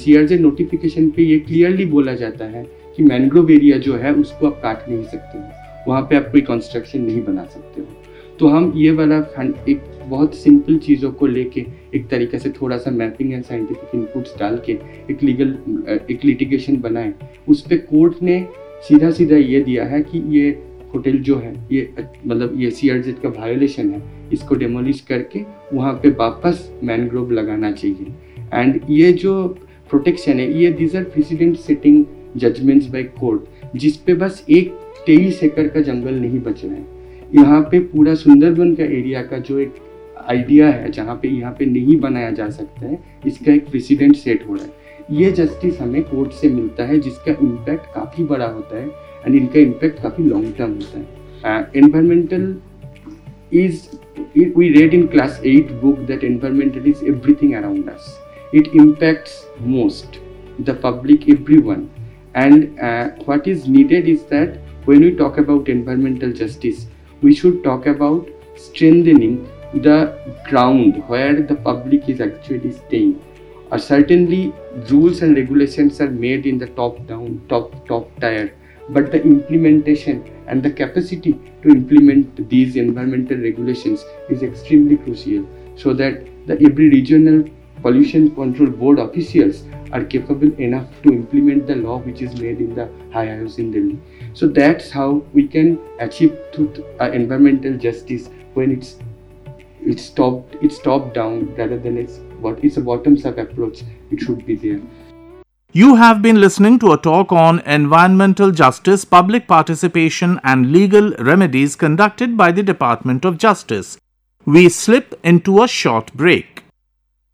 CRZ notification पे ये clearly बोला जाता है कि मैंग्रोव एरिया जो है उसको आप काट नहीं सकते हो, वहाँ पे आप कोई कंस्ट्रक्शन नहीं बना सकते हो। तो हम ये वाला एक बहुत सिंपल चीज़ों को लेके एक तरीके से थोड़ा सा मैपिंग एंड साइंटिफिक इनपुट्स डाल के एक लिटिगेशन बनाए। उस पर कोर्ट ने सीधा सीधा ये दिया है कि ये होटल जो है ये मतलब ये CRZ का वायोलेशन है, इसको डेमोलिश करके वहाँ पे वापस मैनग्रोव लगाना चाहिए। एंड ये जो प्रोटेक्शन है ये these are president setting judgements by court, जिस पे बस एक 23 एकड़ का जंगल नहीं बच रहा है। यहाँ पे पूरा सुंदरबन का एरिया का जो एक आइडिया है जहाँ पे यहाँ पे नहीं बनाया जा सकता है, इसका एक प्रेसिडेंट सेट हो रहा है। ये जस्टिस हमें कोर्ट से मिलता है जिसका इम्पैक्ट काफ़ी बड़ा होता है एंड इनका इम्पैक्ट काफ़ी लॉन्ग टर्म होता है। Environmental is we read in class 8 book that environmental is everything around us. It impacts most the public, everyone, and what is needed is that when we talk about environmental justice, we should talk about strengthening the ground where the public is actually staying. Certainly rules and regulations are made in the top down, top tier, but the implementation and the capacity to implement these environmental regulations is extremely crucial, so that the every regional pollution control board officials are capable enough to implement the law which is made in the high IOs in Delhi. So that's how we can achieve environmental justice when it's top down rather than it's a bottoms up approach. It should be there. You have been listening to a talk on environmental justice, public participation and legal remedies conducted by the Department of Justice. We slip into a short break.